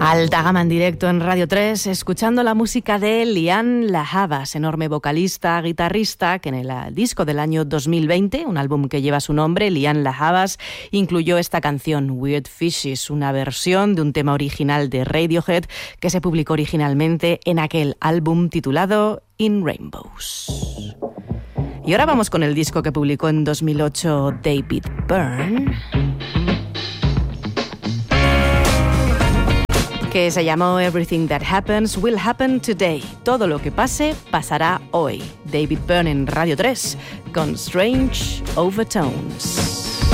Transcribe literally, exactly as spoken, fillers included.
Alta gama en directo en Radio tres, escuchando la música de Lianne La Havas, enorme vocalista, guitarrista, que en el disco del año dos mil veinte, un álbum que lleva su nombre, Lianne La Havas, incluyó esta canción, Weird Fishes, una versión de un tema original de Radiohead que se publicó originalmente en aquel álbum titulado In Rainbows. Y ahora vamos con el disco que publicó en dos mil ocho David Byrne, que se llamó Everything That Happens Will Happen Today. Todo lo que pase, pasará hoy. David Byrne en Radio tres, con Strange Overtones.